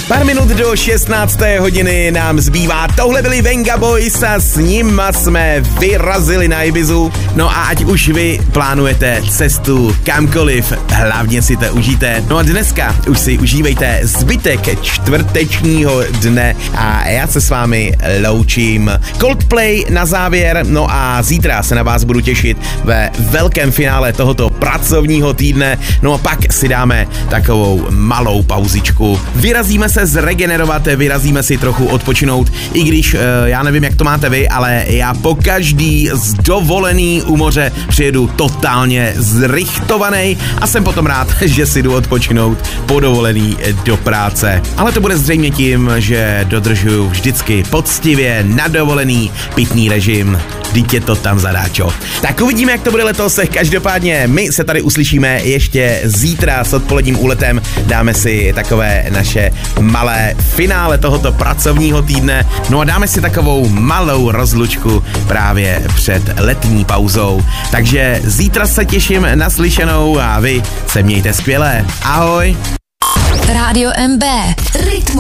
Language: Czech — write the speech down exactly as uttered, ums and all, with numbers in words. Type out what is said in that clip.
Pár minut do šestnácté hodiny nám zbývá. Tohle byli Venga Boys a s nima jsme vyrazili na Ibizu. No a ať už vy plánujete cestu kamkoliv, hlavně si to užijte. No a dneska už si užívejte zbytek čtvrtečního dne a já se s vámi loučím. Coldplay na závěr, no a zítra se na vás budu těšit ve velkém finále tohoto pracovního týdne. No a pak si dáme takovou malou pauzičku. Vyrazíme se zregenerovat, vyrazíme si trochu odpočinout, i když já nevím, jak to máte vy, ale já po každý z dovolený u moře přijedu totálně zrichtovaný a jsem potom rád, že si jdu odpočinout po dovolený do práce. Ale to bude zřejmě tím, že dodržuju vždycky poctivě na dovolený pitný režim. Vždyť je to tam zadáčo. Tak uvidíme, jak to bude letos. Každopádně my se tady uslyšíme ještě zítra s odpoledním úletem. Dáme si takové naše malé finále tohoto pracovního týdne. No a dáme si takovou malou rozlučku právě před letní pauzou. Takže zítra se těším na slyšenou a vy se mějte skvěle. Ahoj! Rádio M B. Rytmus.